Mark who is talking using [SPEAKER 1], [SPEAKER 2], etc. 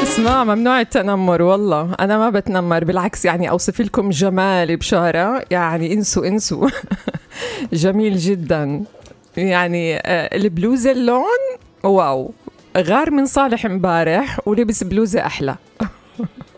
[SPEAKER 1] اسمع، ممنوع التنمر، والله أنا ما بتنمر، بالعكس يعني أوصف لكم جمالي بشارة، يعني انسوا جميل جدا يعني. البلوزة اللون واو، غار من صالح امبارح ولبس بلوزة أحلى.